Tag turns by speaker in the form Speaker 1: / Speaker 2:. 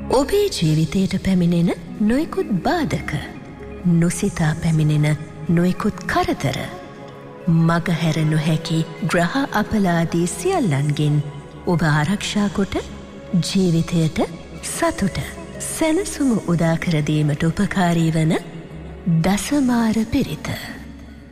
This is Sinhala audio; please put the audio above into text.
Speaker 1: ඔබේ ජීවිතයට පැමිණෙන නොයෙකුත් බාධක, නොසිතා පැමිණෙන නොයෙකුත් කරදර, මගහැර නොහැකි ග්‍රහ අපලාදී සියල්ලන්ගෙන් ඔබ ආරක්ෂා කොට ජීවිතයට සතුට සැනසුම උදාකරදීමට උපකාරී වන දසමාර පිරිත.